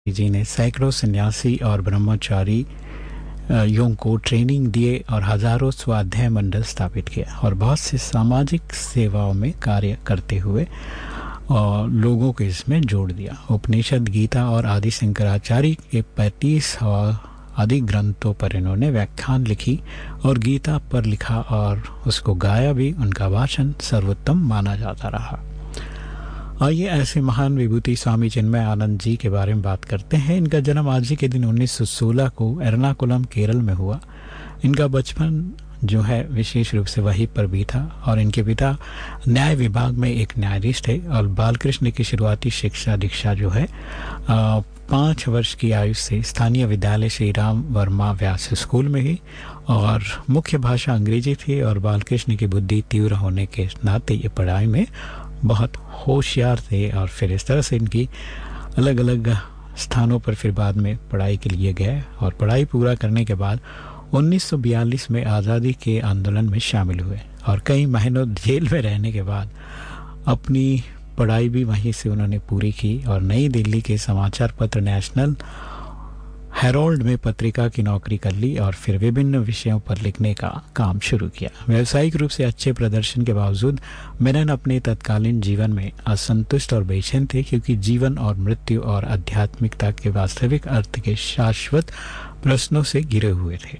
जी ने सैकड़ों सन्यासी और ब्रह्मचारी यों को ट्रेनिंग दिए और हजारों स्वाध्याय मंडल स्थापित किए और बहुत से सामाजिक सेवाओं में कार्य करते हुए और लोगों को इसमें जोड़ दिया। उपनिषद, गीता और आदि शंकराचार्य के 35 आदि ग्रंथों पर इन्होंने व्याख्यान लिखी और गीता पर लिखा और उसको गाया भी। उनका भाषण सर्वोत्तम माना जाता रहा। आइए ऐसे महान विभूति स्वामी चिन्मय आनंद जी के बारे में बात करते हैं। इनका जन्म आज ही के दिन 1916 को एर्नाकुलम, केरल में हुआ। इनका बचपन जो है विशेष रूप से वहीं पर भी था और इनके पिता न्याय विभाग में एक न्यायाधीश थे और बालकृष्ण की शुरुआती शिक्षा दीक्षा जो है 5 वर्ष की आयु से स्थानीय विद्यालय श्री राम वर्मा व्यास स्कूल में ही और मुख्य भाषा अंग्रेजी थी और बालकृष्ण की बुद्धि तीव्र होने के नाते ये पढ़ाई में बहुत होशियार थे और फिर इस तरह से इनकी अलग अलग स्थानों पर फिर बाद में पढ़ाई के लिए गए और पढ़ाई पूरा करने के बाद 1942 में आज़ादी के आंदोलन में शामिल हुए और कई महीनों जेल में रहने के बाद अपनी पढ़ाई भी वहीं से उन्होंने पूरी की और नई दिल्ली के समाचार पत्र नेशनल हेरोल्ड में पत्रिका की नौकरी कर ली और फिर विभिन्न विषयों पर लिखने का काम शुरू किया। व्यावसायिक रूप से अच्छे प्रदर्शन के बावजूद मेनन अपने तत्कालीन जीवन में असंतुष्ट और बेचैन थे क्योंकि जीवन और मृत्यु और आध्यात्मिकता के वास्तविक अर्थ के शाश्वत प्रश्नों से घिरे हुए थे।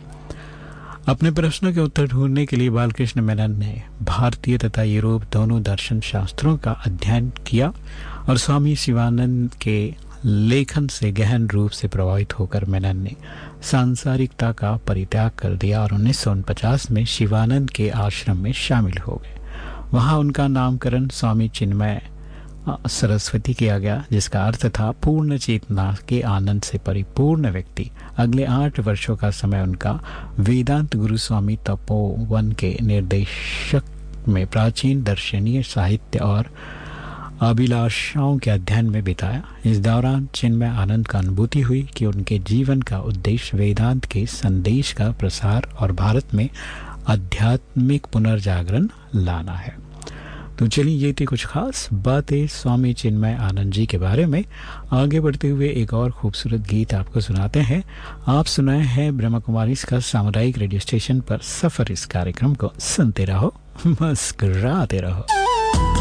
अपने प्रश्नों के उत्तर ढूंढने के लिए बालकृष्ण मेनन ने भारतीय तथा यूरोप दोनों दर्शन शास्त्रों का अध्ययन किया और स्वामी शिवानंद के लेखन से गहन रूप से प्रभावित होकर मेनन ने सांसारिकता का परित्याग कर दिया और 1949 में शिवानंद के आश्रम में शामिल हो गए। वहां उनका नामकरण स्वामी चिन्मय सरस्वती किया गया, जिसका अर्थ था पूर्ण चेतना के आनंद से परिपूर्ण व्यक्ति। अगले 8 वर्षों का समय उनका वेदांत गुरु स्वामी तपोवन के निर्देशक में प्राचीन दर्शनीय साहित्य और अभिलाषाओं के अध्ययन में बिताया। इस दौरान चिन्मय आनंद का अनुभूति हुई कि उनके जीवन का उद्देश्य वेदांत के संदेश का प्रसार और भारत में आध्यात्मिक पुनर्जागरण लाना है। तो चलिए ये थी कुछ खास बातें स्वामी चिन्मय आनंद जी के बारे में। आगे बढ़ते हुए एक और खूबसूरत गीत आपको सुनाते हैं। आप सुनाए हैं ब्रह्मा कुमारी का सामुदायिक रेडियो स्टेशन पर सफर। इस कार्यक्रम को सुनते रहो, मुस्कुराते रहो।